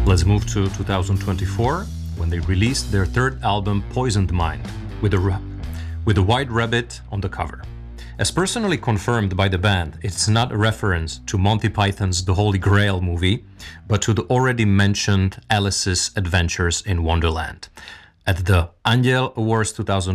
Let's move to 2024, when they released their third album, Poisoned Mind, with a white rabbit on the cover. As personally confirmed by the band, it's not a reference to Monty Python's The Holy Grail movie, but to the already mentioned Alice's Adventures in Wonderland. At the Angel Awards 2024,